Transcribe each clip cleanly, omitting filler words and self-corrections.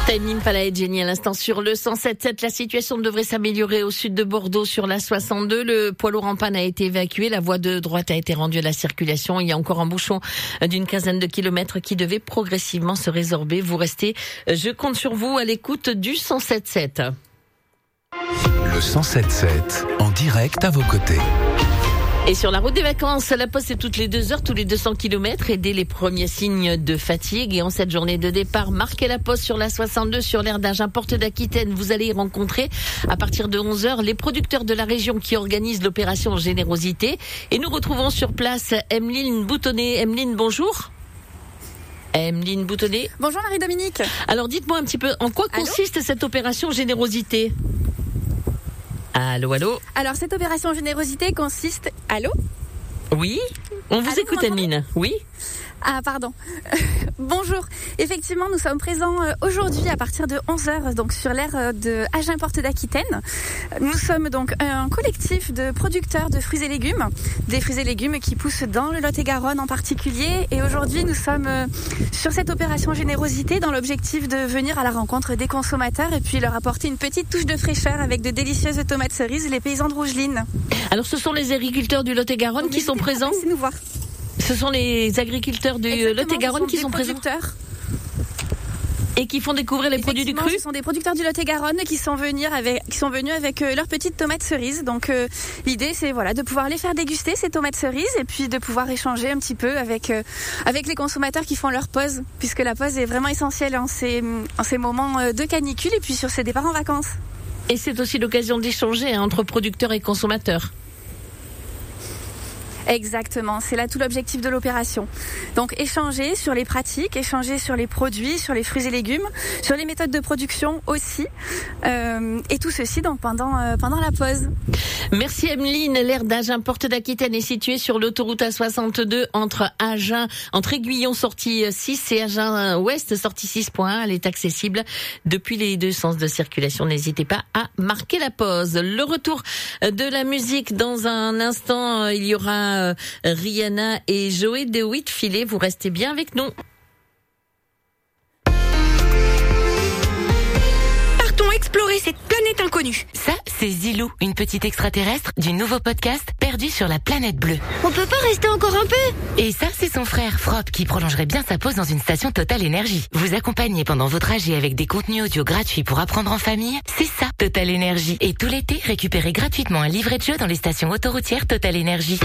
Time Impala et Jenny à l'instant sur le 107.7. La situation devrait s'améliorer au sud de Bordeaux sur la 62. Le poids lourd en panne a été évacué. La voie de droite a été rendue à la circulation. Il y a encore un bouchon d'une quinzaine de kilomètres qui devait progressivement se résorber. Vous restez, je compte sur vous, à l'écoute du 107.7. Le 107.7 en direct à vos côtés. Et sur la route des vacances, la poste est toutes les 2 heures, tous les 200 km. Et dès les premiers signes de fatigue, et en cette journée de départ, marquez la poste sur la 62, sur l'aire d'Agen, porte d'Aquitaine. Vous allez y rencontrer, à partir de 11 heures, les producteurs de la région qui organisent l'opération Générosité. Et nous retrouvons sur place Emeline Boutonnet. Emeline, bonjour. Emeline Boutonnet. Bonjour Marie-Dominique. Alors dites-moi un petit peu, en quoi consiste cette opération Générosité ? Allô, allô. Alors cette opération Générosité consiste... Allô ? Oui, on vous écoute Emeline. Oui. Ah pardon. Bonjour. Effectivement, nous sommes présents aujourd'hui à partir de 11h donc sur l'aire de Agen Porte d'Aquitaine. Nous sommes donc un collectif de producteurs de fruits et légumes, des fruits et légumes qui poussent dans le Lot-et-Garonne en particulier. Et aujourd'hui, nous sommes sur cette opération Générosité dans l'objectif de venir à la rencontre des consommateurs et puis leur apporter une petite touche de fraîcheur avec de délicieuses tomates cerises, les paysans de Rougeline. Alors ce sont les agriculteurs du Lot-et-Garonne qui sont présents ? Venez nous voir. Ce sont les agriculteurs du Lot-et-Garonne qui sont présents et qui font découvrir les produits du cru. Ce sont des producteurs du Lot-et-Garonne qui sont venus avec leurs petites tomates cerises. Donc l'idée c'est de pouvoir les faire déguster ces tomates cerises et puis de pouvoir échanger un petit peu avec les consommateurs qui font leur pause, puisque la pause est vraiment essentielle en ces moments de canicule et puis sur ces départs en vacances. Et c'est aussi l'occasion d'échanger entre producteurs et consommateurs. Exactement, c'est là tout l'objectif de l'opération. Donc échanger sur les pratiques, échanger sur les produits, sur les fruits et légumes, sur les méthodes de production aussi, et tout ceci donc pendant la pause. Merci Emeline. L'aire d'Agen Porte d'Aquitaine est située sur l'autoroute A62 entre Aiguillon sortie 6 et Agen Ouest sortie 6.1. Elle est accessible depuis les deux sens de circulation. N'hésitez pas à marquer la pause. Le retour de la musique dans un instant. Il y aura Rihanna et Joey de Whitfield. Vous restez bien avec nous. Partons explorer cette planète inconnue. Ça, c'est Zilou, une petite extraterrestre du nouveau podcast Perdu sur la planète bleue. On peut pas rester encore un peu ? Et ça, c'est son frère Frop qui prolongerait bien sa pause dans une station Total Énergie. Vous accompagnez pendant vos trajets avec des contenus audio gratuits pour apprendre en famille, c'est ça Total Énergie. Et tout l'été, récupérez gratuitement un livret de jeu dans les stations autoroutières Total Énergie.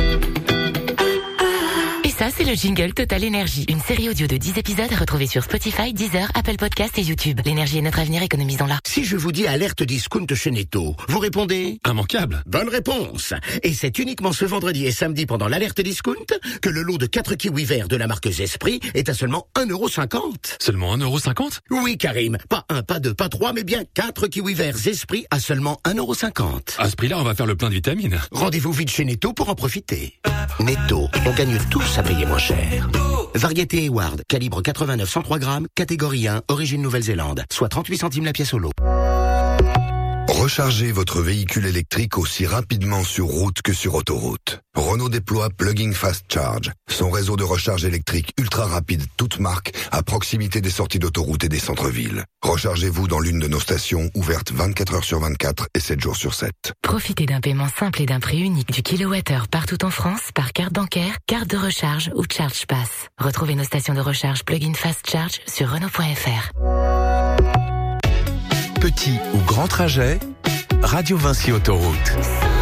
Ça, c'est le jingle Total Énergie. Une série audio de 10 épisodes à retrouver sur Spotify, Deezer, Apple Podcasts et YouTube. L'énergie est notre avenir, économisons-la. Si je vous dis alerte discount chez Netto, vous répondez ? Immanquable. Bonne réponse. Et c'est uniquement ce vendredi et samedi pendant l'alerte discount que le lot de 4 kiwis verts de la marque Zespri est à seulement 1,50€. Seulement 1,50€ ? Oui, Karim. Pas 1, pas 2, pas 3, mais bien 4 kiwis verts Zespri à seulement 1,50€. À ce prix-là, on va faire le plein de vitamines. Rendez-vous vite chez Netto pour en profiter. Netto, on gagne tous à payer moins cher. Variété Hayward, calibre 89-103 grammes, catégorie 1, origine Nouvelle-Zélande, soit 38 centimes la pièce au lot. Rechargez votre véhicule électrique aussi rapidement sur route que sur autoroute. Renault déploie Plug-in Fast Charge, son réseau de recharge électrique ultra rapide toute marque à proximité des sorties d'autoroute et des centres-villes. Rechargez-vous dans l'une de nos stations ouvertes 24 heures sur 24 et 7 jours sur 7. Profitez d'un paiement simple et d'un prix unique du kilowattheure partout en France par carte bancaire, carte de recharge ou Charge Pass. Retrouvez nos stations de recharge Plug-in Fast Charge sur Renault.fr. Petit ou grand trajet, Radio Vinci Autoroute.